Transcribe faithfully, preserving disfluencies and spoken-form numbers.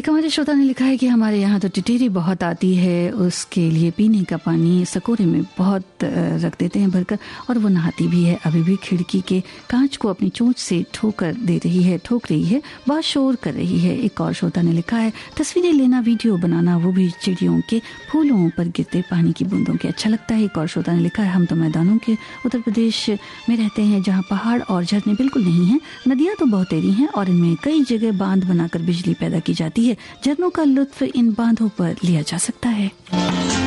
एक हमारे श्रोता ने लिखा है कि हमारे यहाँ तो टिटेरी बहुत आती है, उसके लिए पीने का पानी सकोरे में बहुत रख देते हैं भरकर, और वो नहाती भी है। अभी भी खिड़की के कांच को अपनी चोंच से ठोकर दे रही है ठोक रही है बहुत शोर कर रही है। एक और श्रोता ने लिखा है तस्वीरें लेना, वीडियो बनाना, वो भी चिड़ियों के फूलों पर गिरते पानी की बूंदों के अच्छा लगता है। एक और श्रोता ने लिखा है हम तो मैदानों के उत्तर प्रदेश में रहते हैं जहाँ पहाड़ और झरने बिल्कुल नहीं है, नदियाँ तो बहुतेरी हैं और इनमें कई जगह बांध बनाकर बिजली पैदा की जाती है। झरनों का लुत्फ इन बांधों पर लिया जा सकता है।